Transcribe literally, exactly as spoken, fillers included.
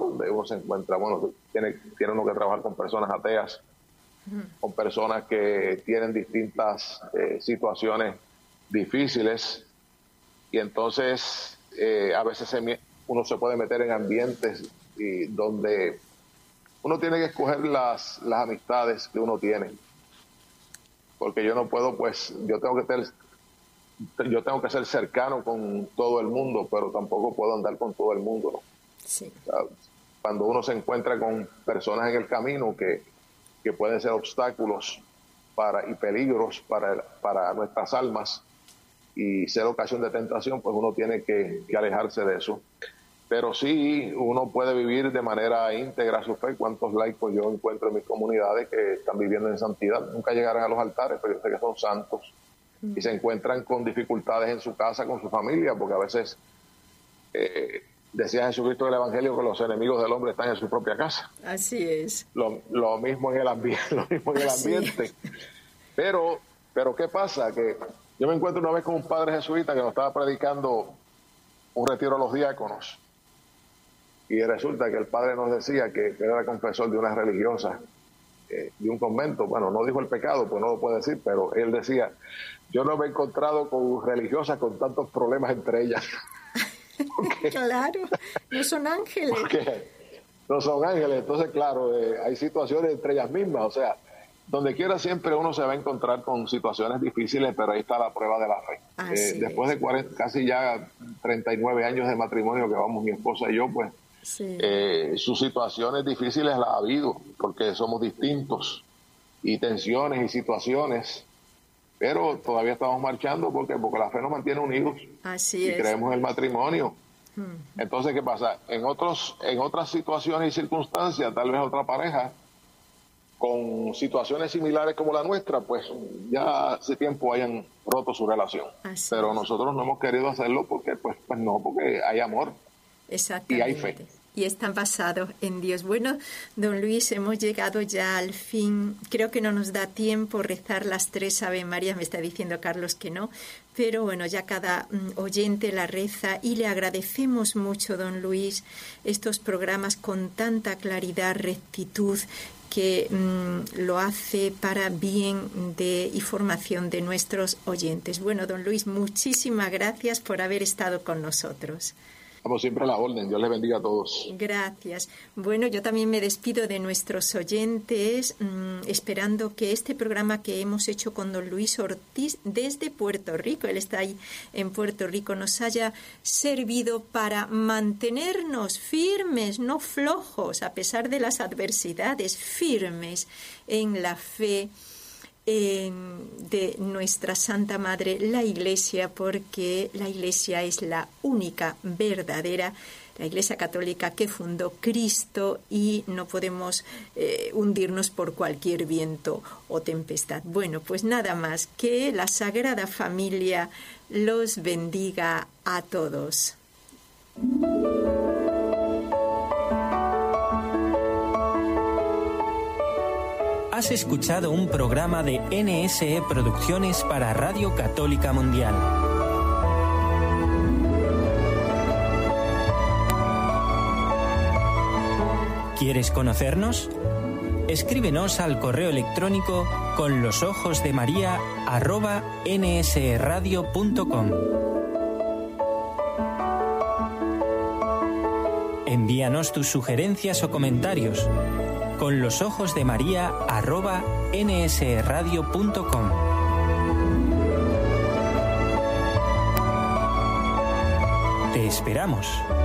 donde uno se encuentra, bueno, tiene, tiene uno que trabajar con personas ateas, uh-huh. con personas que tienen distintas eh, situaciones difíciles, y entonces eh, a veces se, uno se puede meter en ambientes y donde uno tiene que escoger las, las amistades que uno tiene, porque yo no puedo, pues, yo tengo que tener, yo tengo que ser cercano con todo el mundo, pero tampoco puedo andar con todo el mundo, ¿no? Sí. O sea, cuando uno se encuentra con personas en el camino que, que pueden ser obstáculos para y peligros para, para nuestras almas y ser ocasión de tentación, pues uno tiene que, que alejarse de eso. Pero sí, uno puede vivir de manera íntegra su fe. Cuántos laicos yo encuentro en mis comunidades que están viviendo en santidad, nunca llegarán a los altares, pero yo sé que son santos, mm. y se encuentran con dificultades en su casa, con su familia, porque a veces eh, decía Jesucristo en el Evangelio que los enemigos del hombre están en su propia casa. Así es. Lo, lo mismo en el ambiente, lo mismo en el ambiente. Pero, pero ¿qué pasa? Que yo me encuentro una vez con un padre jesuita que nos estaba predicando un retiro a los diáconos. Y resulta que el padre nos decía que era confesor de una religiosa, eh, de un convento. Bueno, no dijo el pecado, pues no lo puede decir, pero él decía, yo no me he encontrado con religiosas con tantos problemas entre ellas. Porque, claro, no son ángeles. Porque no son ángeles, entonces claro, eh, hay situaciones entre ellas mismas, o sea, donde quiera siempre uno se va a encontrar con situaciones difíciles, pero ahí está la prueba de la fe. Eh, después de cuarenta, casi ya treinta y nueve años de matrimonio que vamos mi esposa y yo, pues, sí. eh, sus situaciones difíciles las ha habido, porque somos distintos, y tensiones y situaciones, pero todavía estamos marchando porque, porque la fe nos mantiene unidos. Así y es. creemos en el matrimonio. Hmm. Entonces, ¿qué pasa? En otros, en otras situaciones y circunstancias, tal vez otra pareja con situaciones similares como la nuestra, pues ya hace tiempo hayan roto su relación. Así pero es. Nosotros no hemos querido hacerlo porque, pues, pues no, porque hay amor. Exactamente. Y hay fe. Y están basados en Dios. Bueno, don Luis, hemos llegado ya al fin. Creo que no nos da tiempo rezar las tres Ave Marías, me está diciendo Carlos que no, pero bueno, ya cada mm, oyente la reza y le agradecemos mucho, don Luis, estos programas con tanta claridad, rectitud, que mmm, lo hace para bien de y formación de nuestros oyentes. Bueno, don Luis, muchísimas gracias por haber estado con nosotros. Estamos siempre a la orden. Dios les bendiga a todos. Gracias. Bueno, yo también me despido de nuestros oyentes, mmm, esperando que este programa que hemos hecho con don Luis Ortiz desde Puerto Rico, él está ahí en Puerto Rico, nos haya servido para mantenernos firmes, no flojos, a pesar de las adversidades, firmes en la fe de nuestra Santa Madre, la Iglesia, porque la Iglesia es la única verdadera, la Iglesia católica que fundó Cristo, y no podemos eh, hundirnos por cualquier viento o tempestad. Bueno, pues nada más, que la Sagrada Familia los bendiga a todos. Has escuchado un programa de N S E Producciones para Radio Católica Mundial. ¿Quieres conocernos? Escríbenos al correo electrónico con los ojos de María arroba nsradio punto com. Envíanos tus sugerencias o comentarios con los ojos de María arroba nsradio punto com. Te esperamos.